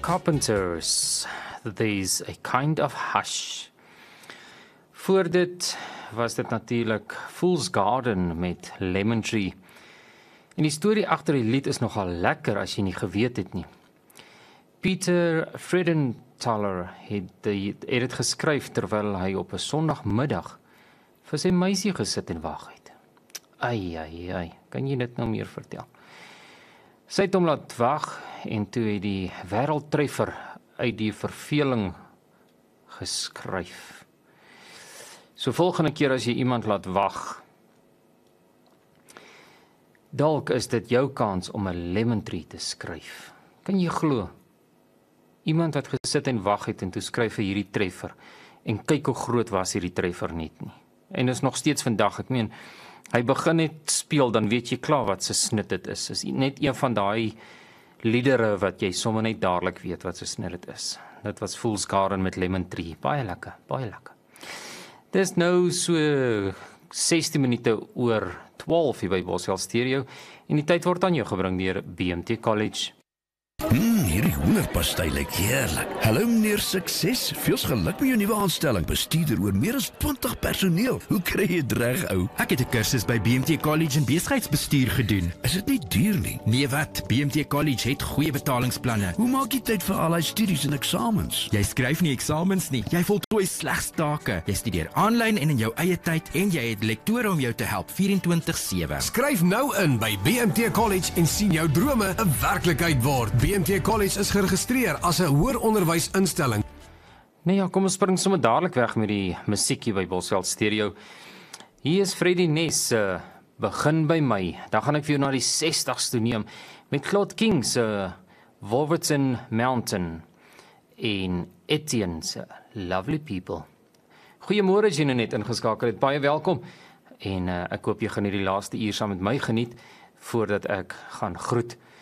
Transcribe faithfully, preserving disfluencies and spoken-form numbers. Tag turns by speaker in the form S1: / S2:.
S1: Carpenters, There's a Kind of Hush. Voor dit was dit natuurlijk Fool's Garden met Lemon Tree. En die storie agter die lied is nogal lekker as jy nie geweet het nie. Peter Fredenthaler het dit het geskryf terwyl hy op 'n Sondagmiddag vir sy meisie gesit en wag het. Ai ai ai, kan jy dit nou meer vertel? Sy het hom laat wag en toe het die wêreldtreffer uit die verveling geskryf. So volgende keer as jy iemand laat wag, dalk is dit jou kans om 'n lemon tree te skryf. Kan jy glo? Iemand wat gesit en wag het en toe skryf hy hierdie treffer en kyk hoe groot was hierdie treffer net nie. En is nog steeds vandag, ek meen, hy begin net speel, dan weet jy klaar wat se snit dit is. Is net een van daai liedere wat jy sommer net dadelik weet wat se snit dit is. Dit was Fool's Garden met Lemon Tree. Baie lekker, baie lekker. Dis nou so sestien minute oor twaalf hier by Boswell Stereo en die tyd word aan jou gebring deur B M T College.
S2: Mmm, hierdie hoenderpastei lyk heerlik. Hallo meneer Sukses, veels geluk met jou nuwe aanstelling. Bestuurder oor meer as twintig personeel. Hoe kry jy dit reg, ou?
S3: Ek het 'n kursus by B M T College in besigheidsbestuur gedoen.
S2: Is dit nie duur nie?
S3: Nee wat, B M T College het goeie betalingsplanne.
S2: Hoe maak jy tyd vir al die studies en eksamens?
S3: Jy skryf nie eksamens nie. Jy voltooi slegs take. Jy studeer aanlyn en in jou eie tyd en jy het lektore om jou te help vyf-en-twintig sewe.
S4: Skryf nou in by B M T College en sien jou drome 'n werklikheid word. B M T College is geregistreer as 'n hoër onderwysinstelling.
S1: Nee ja, kom ons spring sommer dadelik weg met die musiekie by Boswell Stereo. Hier is Freddie Ness, uh, Begin by my. Dan gaan ek vir jou na die sestigste toe neem met Claude King se uh, Wolverton Mountain en Etienne se Lovely People. Goeiemôre as jy nou net ingeskakel het. Baie welkom. En uh, ek hoop jy gaan hierdie laaste uur saam met my geniet voordat ek gaan groet